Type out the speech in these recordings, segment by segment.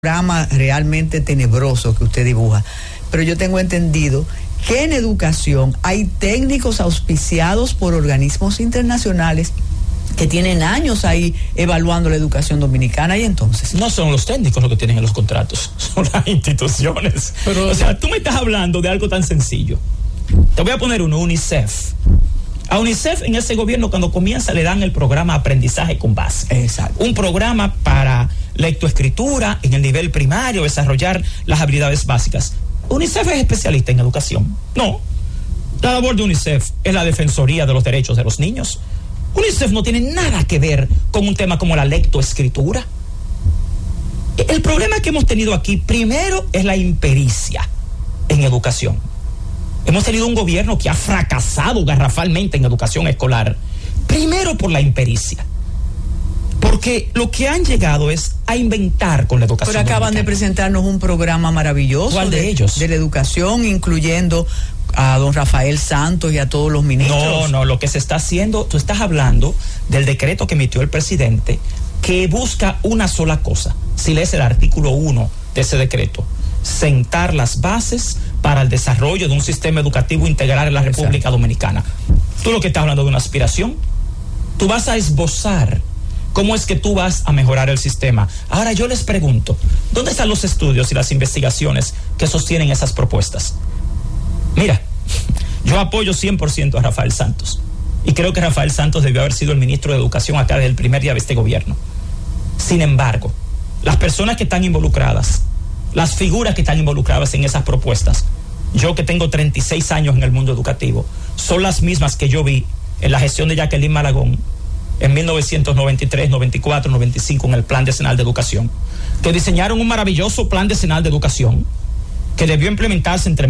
panorama realmente tenebroso que usted dibuja, pero yo tengo entendido que en educación hay técnicos auspiciados por organismos internacionales que tienen años ahí evaluando la educación dominicana. Y entonces no son los técnicos los que tienen en los contratos, son las instituciones. Pero, o sea, tú me estás hablando de algo tan sencillo. Te voy a poner uno, UNICEF. A UNICEF en ese gobierno, cuando comienza, le dan el programa Aprendizaje con Base. Exacto. Un programa para lectoescritura en el nivel primario, desarrollar las habilidades básicas. UNICEF es especialista en educación. No. La labor de UNICEF es la defensoría de los derechos de los niños. UNICEF no tiene nada que ver con un tema como la lectoescritura. El problema que hemos tenido aquí, primero, es la impericia en educación. Hemos tenido un gobierno que ha fracasado garrafalmente en educación escolar, primero por la impericia, porque lo que han llegado es a inventar con la educación. Pero acaban de presentarnos un programa maravilloso. ¿Cuál de ellos? De la educación, incluyendo a don Rafael Santos y a todos los ministros. No, lo que se está haciendo, tú estás hablando del decreto que emitió el presidente, que busca una sola cosa. Si lees el artículo 1 de ese decreto, sentar las bases para el desarrollo de un sistema educativo integral en la República Dominicana. Tú lo que estás hablando de una aspiración, tú vas a esbozar cómo es que tú vas a mejorar el sistema. Ahora yo les pregunto, ¿dónde están los estudios y las investigaciones que sostienen esas propuestas? Mira, yo apoyo 100% a Rafael Santos, y creo que Rafael Santos debió haber sido el ministro de Educación acá desde el primer día de este gobierno. Sin embargo, las personas que están involucradas, las figuras que están involucradas en esas propuestas, yo que tengo 36 años en el mundo educativo, son las mismas que yo vi en la gestión de Jacqueline Malagón en 1993, 94, 95 en el Plan Decenal de Educación, que diseñaron un maravilloso Plan Decenal de Educación que debió implementarse entre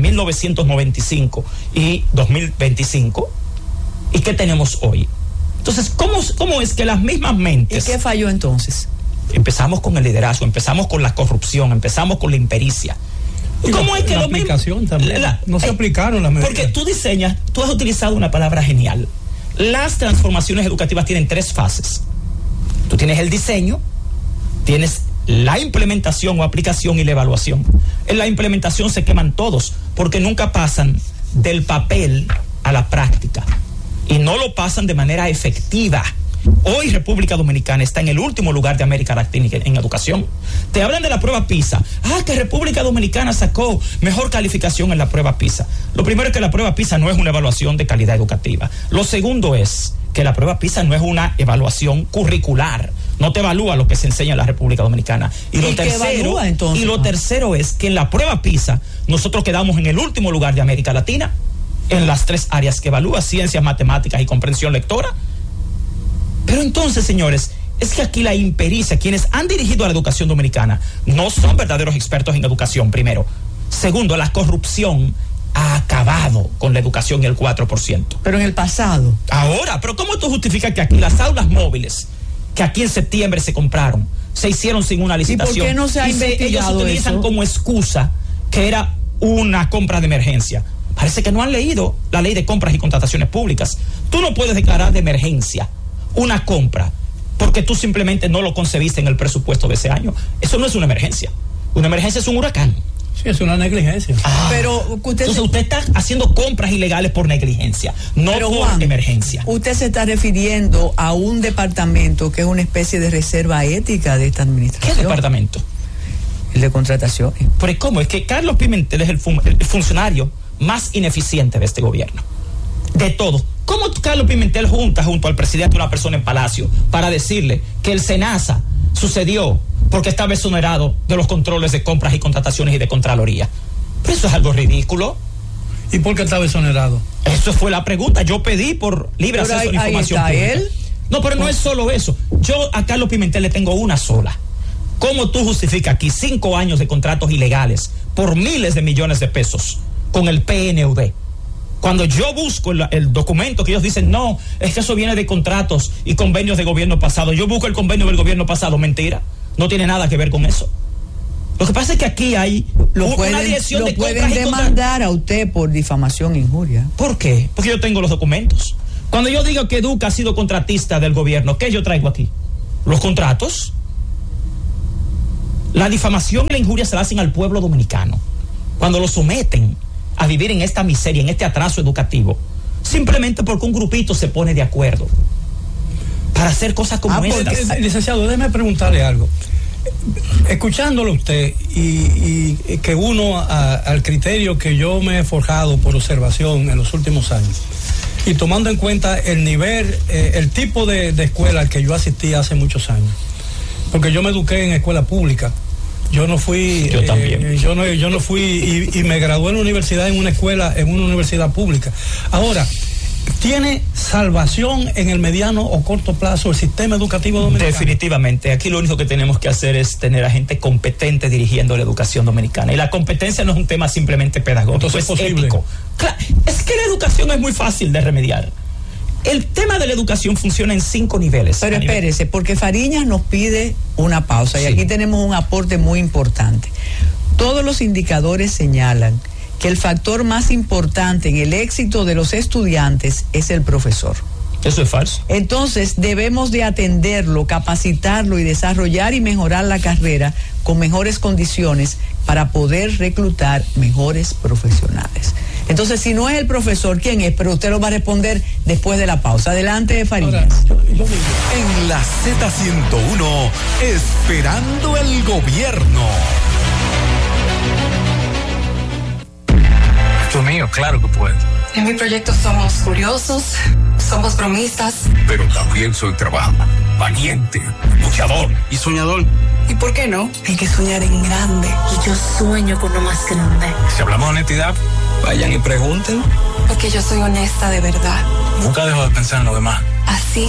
1995 y 2025. ¿Y qué tenemos hoy? Entonces, ¿cómo es que las mismas mentes... ¿Y qué falló entonces? Empezamos con el liderazgo, empezamos con la corrupción, empezamos con la impericia. ¿Cómo es que la aplicación también? No se aplicaron las medidas. Porque tú has utilizado una palabra genial. Las transformaciones educativas tienen 3 fases. Tú tienes el diseño, tienes la implementación o aplicación y la evaluación. En la implementación se queman todos, porque nunca pasan del papel a la práctica y no lo pasan de manera efectiva. Hoy República Dominicana está en el último lugar de América Latina en educación. Te hablan de la prueba PISA. Que República Dominicana sacó mejor calificación en la prueba PISA. Lo primero es que la prueba PISA no es una evaluación de calidad educativa. Lo segundo es que la prueba PISA no es una evaluación curricular. No te evalúa lo que se enseña en la República Dominicana. Y lo tercero es que en la prueba PISA nosotros quedamos en el último lugar de América Latina en las 3 áreas que evalúa: ciencias, matemáticas y comprensión lectora. Pero entonces, señores, es que aquí la impericia, quienes han dirigido a la educación dominicana, no son verdaderos expertos en educación, primero. Segundo, la corrupción ha acabado con la educación y el 4%. Pero en el pasado. Ahora, pero ¿cómo tú justificas que aquí las aulas móviles, que aquí en septiembre se compraron, se hicieron sin una licitación? ¿Y por qué no se ha investigado ellos utilizan eso como excusa que era una compra de emergencia? Parece que no han leído la ley de compras y contrataciones públicas. Tú no puedes declarar de emergencia una compra porque tú simplemente no lo concebiste en el presupuesto de ese año. Eso no es una emergencia. Una emergencia es un huracán. Sí, es una negligencia. Pero entonces usted está haciendo compras ilegales por negligencia, no por Juan, emergencia. Usted se está refiriendo a un departamento que es una especie de reserva ética de esta administración. ¿Qué departamento? El de contratación. Pero ¿cómo? Es que Carlos Pimentel es el funcionario más ineficiente de este gobierno. De todo. ¿Cómo Carlos Pimentel junto al presidente una persona en Palacio para decirle que el SENASA sucedió porque estaba exonerado de los controles de compras y contrataciones y de Contraloría? Pero eso es algo ridículo. ¿Y por qué estaba exonerado? Eso fue la pregunta. Yo pedí por libre acceso a la información pública. Él. No, pero no es solo eso. Yo a Carlos Pimentel le tengo una sola. ¿Cómo tú justificas aquí 5 años de contratos ilegales por miles de millones de pesos con el PNUD? Cuando yo busco el documento que ellos dicen, no, es que eso viene de contratos y convenios de gobierno pasado. Yo busco el convenio del gobierno pasado. Mentira, no tiene nada que ver con eso. Lo que pasa es que aquí hay una dirección de compras y pueden demandar a usted por difamación e injuria. ¿Por qué? Porque yo tengo los documentos. Cuando yo digo que Educa ha sido contratista del gobierno, ¿qué yo traigo aquí? Los contratos. La difamación y la injuria se la hacen al pueblo dominicano. Cuando lo someten a vivir en esta miseria, en este atraso educativo, simplemente porque un grupito se pone de acuerdo para hacer cosas como estas. Licenciado, déjeme preguntarle algo. Escuchándolo usted y que uno al criterio que yo me he forjado por observación en los últimos años, y tomando en cuenta el nivel, el tipo de escuela al que yo asistí hace muchos años, porque yo me eduqué en escuela pública. Yo no fui, yo también. Yo no fui y me gradué en la universidad en una universidad pública. Ahora, ¿tiene salvación en el mediano o corto plazo el sistema educativo dominicano? Definitivamente. Aquí lo único que tenemos que hacer es tener a gente competente dirigiendo la educación dominicana. Y la competencia no es un tema simplemente pedagógico, entonces, es ético. Claro, es que la educación es muy fácil de remediar. El tema de la educación funciona en 5 niveles. Pero espérese, porque Fariñas nos pide una pausa y aquí tenemos un aporte muy importante. Todos los indicadores señalan que el factor más importante en el éxito de los estudiantes es el profesor. Eso es falso. Entonces debemos de atenderlo, capacitarlo y desarrollar y mejorar la carrera con mejores condiciones para poder reclutar mejores profesionales. Entonces, si no es el profesor, ¿quién es? Pero usted lo va a responder después de la pausa. Adelante, Fariñas. En la Z101, esperando el gobierno. Dios mío, claro que puedo. En mi proyecto somos curiosos, somos bromistas. Pero también soy trabajador, valiente, luchador y soñador. ¿Y por qué no? Hay que soñar en grande. Y yo sueño con lo más grande. Si hablamos de honestidad, vayan y pregunten. Porque yo soy honesta de verdad. Nunca dejo de pensar en lo demás. Así